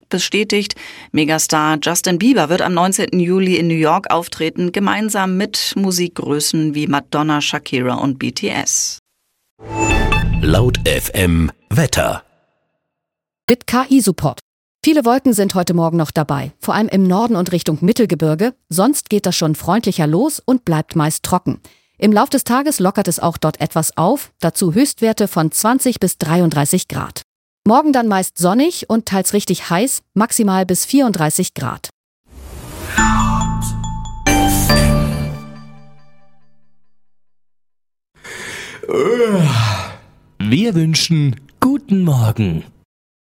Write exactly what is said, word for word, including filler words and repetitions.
bestätigt. Megastar Justin Bieber wird am neunzehnten Juli in New York auftreten, gemeinsam mit Musikgrößen wie Madonna, Shakira und B T S. Laut F M Wetter. Mit K I-Support. Viele Wolken sind heute Morgen noch dabei, vor allem im Norden und Richtung Mittelgebirge. Sonst geht das schon freundlicher los und bleibt meist trocken. Im Lauf des Tages lockert es auch dort etwas auf, dazu Höchstwerte von zwanzig bis dreiunddreißig Grad. Morgen dann meist sonnig und teils richtig heiß, maximal bis vierunddreißig Grad. Wir wünschen guten Morgen.